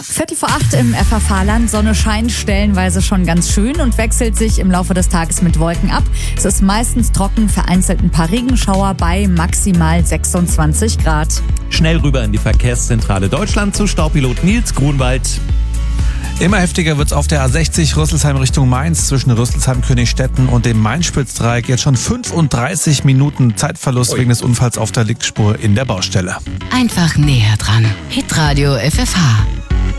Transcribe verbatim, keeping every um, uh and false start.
Viertel vor acht im F H V-Land. Sonne scheint stellenweise schon ganz schön und wechselt sich im Laufe des Tages mit Wolken ab. Es ist meistens trocken, vereinzelt ein paar Regenschauer bei maximal sechsundzwanzig Grad. Schnell rüber in die Verkehrszentrale Deutschland zu Staupilot Nils Grunwald. Immer heftiger wird's auf der A sechzig Rüsselsheim Richtung Mainz zwischen Rüsselsheim, Königstetten und dem Main-Spitz-Dreieck. Jetzt schon fünfunddreißig Minuten Zeitverlust wegen des Unfalls auf der Lichtspur in der Baustelle. Einfach näher dran. Hitradio F F H.